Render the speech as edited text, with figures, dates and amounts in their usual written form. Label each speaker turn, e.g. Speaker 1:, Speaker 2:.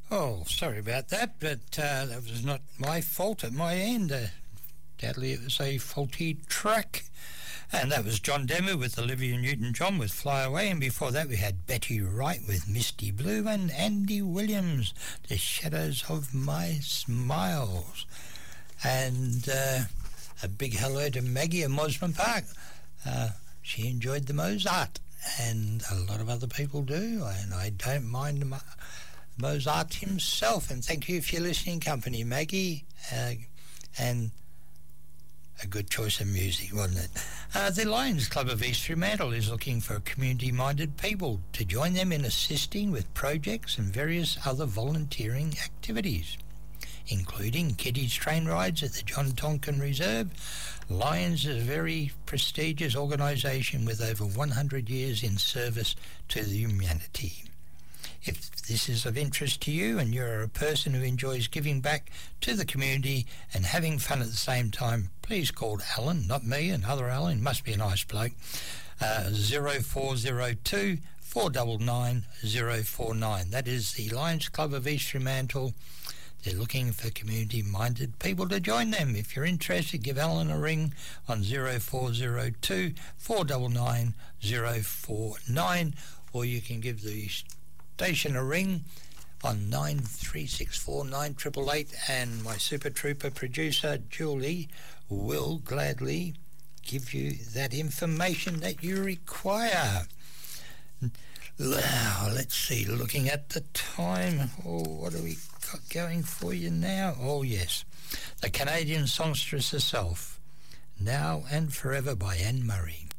Speaker 1: Oh, sorry about that, but that was not my fault at my end. Sadly, it was a faulty track. And that was John Demme with Olivia Newton-John with Fly Away, and before that we had Betty Wright with Misty Blue, and Andy Williams, The Shadows of My Smiles. And a big hello to Maggie at Mosman Park. She enjoyed the Mozart, and a lot of other people do, and I don't mind Mozart himself. And thank you for your listening company, Maggie, and a good choice of music, wasn't it? The Lions Club of East Fremantle is looking for community-minded people to join them in assisting with projects and various other volunteering activities, including kiddies train rides at the John Tonkin Reserve. Lions is a very prestigious organisation with over 100 years in service to the humanity. If this is of interest to you and you're a person who enjoys giving back to the community and having fun at the same time, please call Alan, not me, another Alan, must be a nice bloke, 0402 499 049. That is the Lions Club of East Fremantle. They're looking for community-minded people to join them. If you're interested, give Alan a ring on 0402 499 049, or you can give the station a ring on 9364 9888, and my Super Trooper producer Julie will gladly give you that information that you require. Now, let's see, looking at the time, what do we got going for you now? Oh yes, the Canadian songstress herself, Now and Forever by Anne Murray.